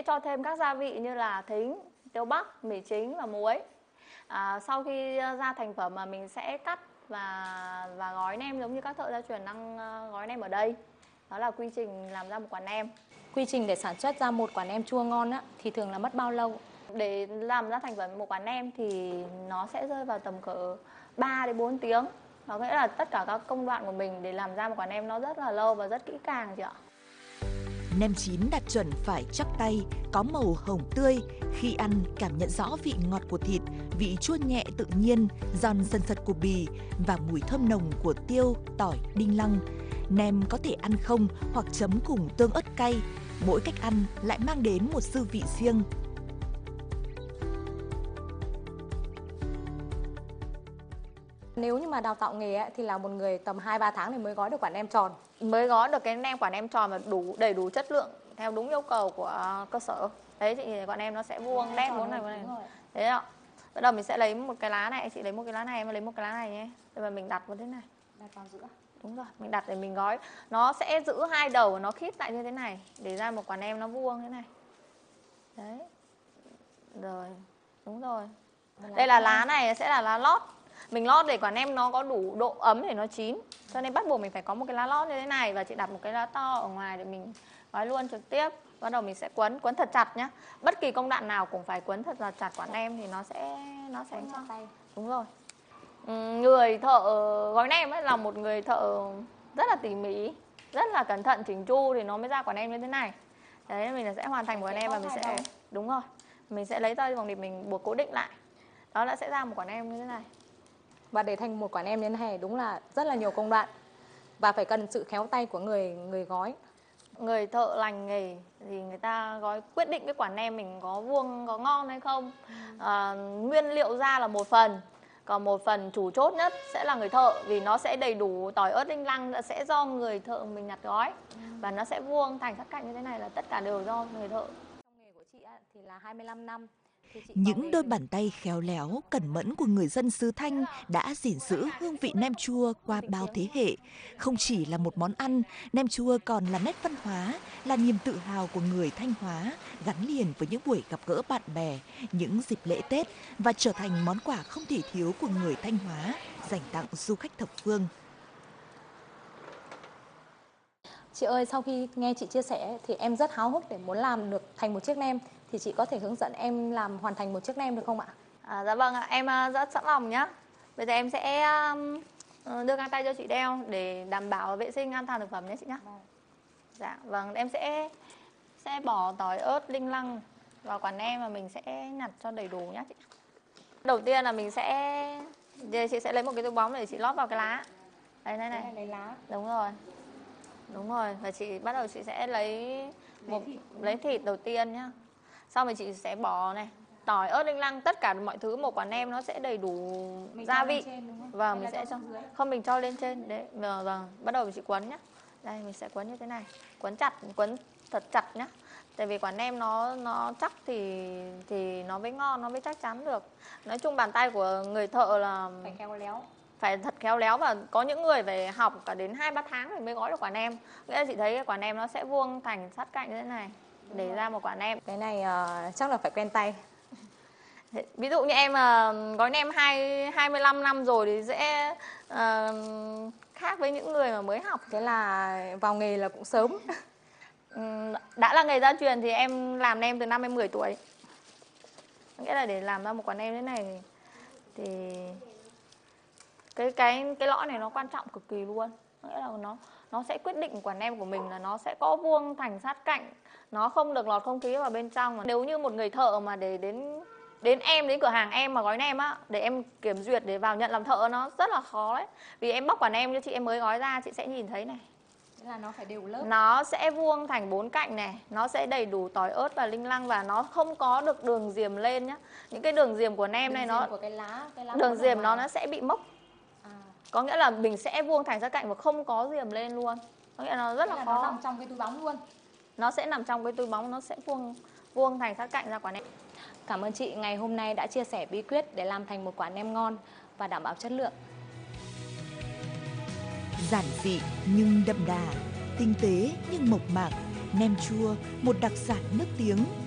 cho thêm các gia vị như là thính, tiêu bắc, mì chính và muối. Sau khi ra thành phẩm mà mình sẽ cắt và gói nem giống như các thợ gia truyền đang gói nem ở đây. Đó là quy trình làm ra một quả nem. Quy trình để sản xuất ra một quả nem chua ngon á, thì thường là mất bao lâu? Để làm ra thành phẩm một quả nem thì nó sẽ rơi vào tầm cỡ 3 đến 4 tiếng. Đó nghĩa là tất cả các công đoạn của mình để làm ra một quả nem nó rất là lâu và rất kỹ càng chị ạ. Nem chín đạt chuẩn phải chắc tay, có màu hồng tươi. Khi ăn, cảm nhận rõ vị ngọt của thịt, vị chua nhẹ tự nhiên, giòn sần sật của bì và mùi thơm nồng của tiêu, tỏi, đinh lăng. Nem có thể ăn không hoặc chấm cùng tương ớt cay. Mỗi cách ăn lại mang đến một dư vị riêng. Nếu như mà đào tạo nghề ấy, thì là một người tầm 2-3 tháng thì mới gói được quả nem tròn. Mới gói được cái quả nem tròn mà đầy đủ chất lượng theo đúng yêu cầu của cơ sở. Đấy chị nhìn quả nem nó sẽ vuông đét bốn này. Thế ạ. Bắt đầu mình sẽ lấy một cái lá này, chị lấy một cái lá này, em lấy một cái lá này nhé. Rồi mình đặt vào thế này. Đặt vào giữa. Đúng rồi, mình đặt để mình gói. Nó sẽ giữ hai đầu và nó khít lại như thế này để ra một quả nem nó vuông thế này. Đấy. Rồi, đúng rồi. Đây là lá này sẽ là lá lót. Mình lót để quả nem nó có đủ độ ấm để nó chín. Cho nên bắt buộc mình phải có một cái lá lót như thế này. Và chị đặt một cái lá to ở ngoài để mình gói luôn trực tiếp. Bắt đầu mình sẽ quấn thật chặt nhá. Bất kỳ công đoạn nào cũng phải quấn thật là chặt quả nem thì nó sẽ cho tay. Đúng rồi. Người thợ gói nem ấy là một người thợ rất là tỉ mỉ, rất là cẩn thận chỉnh chu thì nó mới ra quả nem như thế này. Đấy, mình sẽ hoàn thành quả nem và mình sẽ đúng rồi. Mình sẽ lấy dây vòng địp mình buộc cố định lại. Đó là sẽ ra một quả nem như thế này. Và để thành một quả nem như thế này đúng là rất là nhiều công đoạn và phải cần sự khéo tay của người gói. Người thợ lành nghề thì người ta gói quyết định cái quả nem mình có vuông, có ngon hay không. Nguyên liệu ra là một phần, còn một phần chủ chốt nhất sẽ là người thợ vì nó sẽ đầy đủ tỏi ớt đinh lăng sẽ do người thợ mình nhặt gói và nó sẽ vuông thành các cạnh như thế này là tất cả đều do người thợ. Trong nghề của chị thì là 25 năm. Những đôi bàn tay khéo léo, cẩn mẫn của người dân xứ Thanh đã gìn giữ hương vị nem chua qua bao thế hệ. Không chỉ là một món ăn, nem chua còn là nét văn hóa, là niềm tự hào của người Thanh Hóa, gắn liền với những buổi gặp gỡ bạn bè, những dịp lễ Tết và trở thành món quà không thể thiếu của người Thanh Hóa dành tặng du khách thập phương. Chị ơi, sau khi nghe chị chia sẻ thì em rất háo hức để muốn làm được thành một chiếc nem. Thì chị có thể hướng dẫn em làm hoàn thành một chiếc nem được không ạ? Dạ vâng ạ, em rất sẵn lòng nhé. Bây giờ em sẽ đưa găng tay cho chị đeo để đảm bảo vệ sinh an toàn thực phẩm nhé chị nhé. Dạ vâng, em sẽ bỏ tỏi ớt đinh lăng vào quả nem và mình sẽ nhặt cho đầy đủ nhé chị. Đầu tiên là chị sẽ lấy một cái túi bóng để chị lót vào cái lá. Đây này. Lấy lá. Đúng rồi. Đúng rồi, và chị bắt đầu chị sẽ lấy thịt đầu tiên nhá. Sau rồi chị sẽ bỏ này, tỏi ớt đinh lăng, tất cả mọi thứ một quả nem nó sẽ đầy đủ gia vị. Và mình sẽ không mình cho lên trên đấy. Vâng, bắt đầu chị quấn nhá. Đây mình sẽ quấn như thế này, quấn thật chặt nhá. Tại vì quả nem nó chắc thì nó mới ngon, nó mới chắc chắn được. Nói chung bàn tay của người thợ là phải khéo léo. Phải thật khéo léo và có những người phải học cả đến 2-3 tháng thì mới gói được quả nem. Nghĩa là chị thấy cái quả nem nó sẽ vuông thành sát cạnh như thế này để ra một quả nem. Cái này chắc là phải quen tay. Ví dụ như em gói nem 25 năm rồi thì sẽ khác với những người mà mới học. Thế là vào nghề là cũng sớm. Đã là nghề gia truyền thì em làm nem từ năm em 10 tuổi. Nghĩa là để làm ra một quả nem thế này thì cái lõ này nó quan trọng cực kỳ luôn. Nghĩa là nó sẽ quyết định quả nem của mình là nó sẽ có vuông thành sát cạnh, nó không được lọt không khí vào bên trong. Nếu như một người thợ mà để đến cửa hàng em mà gói nem á, để em kiểm duyệt để vào nhận làm thợ nó rất là khó đấy. Vì em bóc quả nem cho chị em mới gói ra, chị sẽ nhìn thấy này. Thế là nó phải đều lớp. Nó sẽ vuông thành 4 cạnh này, nó sẽ đầy đủ tỏi ớt và đinh lăng và nó không có được đường diềm lên nhá. Những cái đường diềm của nem này nó đường diềm nó sẽ bị mốc. Có nghĩa là mình sẽ vuông thành sát cạnh và không có diềm lên luôn. Có nghĩa là nó rất là khó. Nó nằm trong cái túi bóng luôn. Nó sẽ nằm trong cái túi bóng, nó sẽ vuông thành sát cạnh ra quả nem. Cảm ơn chị ngày hôm nay đã chia sẻ bí quyết để làm thành một quả nem ngon và đảm bảo chất lượng. Giản dị nhưng đậm đà, tinh tế nhưng mộc mạc, nem chua, một đặc sản nước tiếng